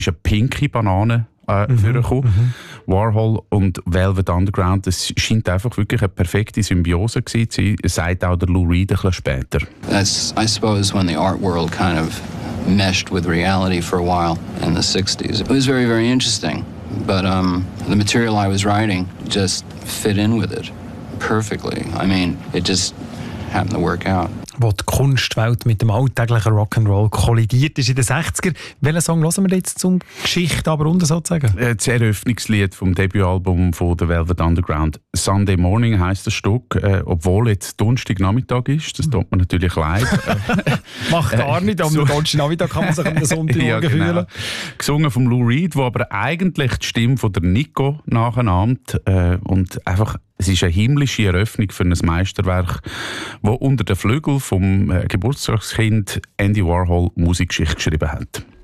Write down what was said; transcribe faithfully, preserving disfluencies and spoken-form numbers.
ist eine pinke Banane äh, mhm, vorgekommen. Mhm. Warhol und Velvet Underground, das scheint einfach wirklich eine perfekte Symbiose gewesen zu sein, sagt auch der Lou Reed ein bisschen später. That's, I suppose, when the art world kind of meshed with reality for a while in the sixties. It was very, very interesting. But um, the material I was writing just fit in with it perfectly. I mean, it just happened to work out. Wo die Kunstwelt mit dem alltäglichen Rock'n'Roll kollidiert ist in den sechziger. Welchen Song hören wir jetzt zum Geschichte aber runter sozusagen? Das Eröffnungslied vom Debütalbum von The Velvet Underground. Sunday Morning heisst das Stück, äh, obwohl jetzt Donnerstagnachmittag ist. Das tut man natürlich leid. Macht gar nicht, am Donnerstagnachmittag kann man sich am Sonntag ja, genau. fühlen. Gesungen von Lou Reed, wo aber eigentlich die Stimme von der Nico nachahmt. Äh, und einfach, es ist eine himmlische Eröffnung für ein Meisterwerk, das unter den Flügeln vom äh, Geburtstagskind Andy Warhol Musikgeschichte geschrieben hat.